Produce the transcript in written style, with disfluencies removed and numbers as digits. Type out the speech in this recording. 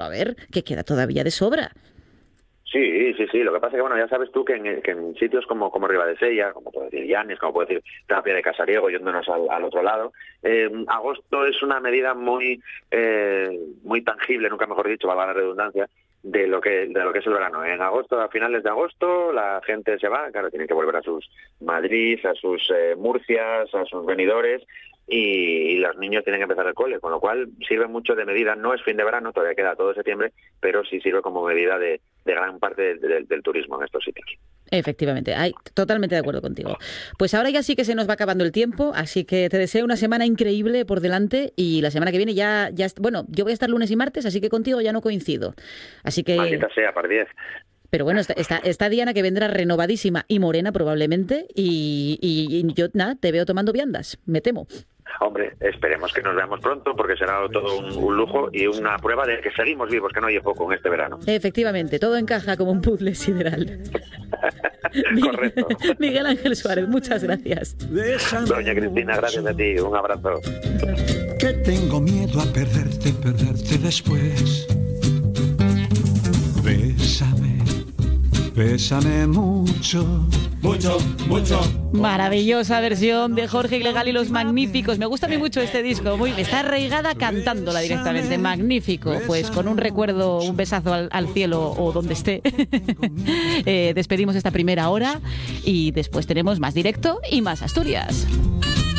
ver, que queda todavía de sobra. Sí. Lo que pasa es que, bueno, ya sabes tú que en sitios como Ribadesella, como puede decir Llanes, como puede decir Tapia de Casariego, yéndonos al otro lado, agosto es una medida muy tangible, nunca mejor dicho, valga la redundancia, de lo que es el verano. En agosto, a finales de agosto, la gente se va, claro, tienen que volver a sus Madrid, a sus Murcias, a sus venidores, y los niños tienen que empezar el cole, con lo cual sirve mucho de medida. No es fin de verano, todavía queda todo septiembre, pero sí sirve como medida de gran parte del turismo en estos sitios. Efectivamente, totalmente de acuerdo contigo. Pues ahora ya sí que se nos va acabando el tiempo, así que te deseo una semana increíble por delante, y la semana que viene bueno, yo voy a estar lunes y martes, así que contigo ya no coincido. Así que... Maldita sea, par 10. Pero bueno, está Diana, que vendrá renovadísima y morena probablemente, y yo, nada, te veo tomando viandas, me temo. Hombre, esperemos que nos veamos pronto, porque será todo un lujo y una prueba de que seguimos vivos, que no hay poco en este verano. Efectivamente, todo encaja como un puzzle sideral. Correcto. Miguel Ángel Suárez, muchas gracias. Doña Cristina, gracias a ti, un abrazo. Que tengo miedo a perderte después. Bésame mucho. Maravillosa versión de Jorge Ilegal y los Magníficos. Me gusta a mí mucho este disco. Está arraigada cantándola directamente. Magnífico. Pues con un recuerdo, un besazo al cielo o donde esté. Despedimos esta primera hora y después tenemos más directo y más Asturias.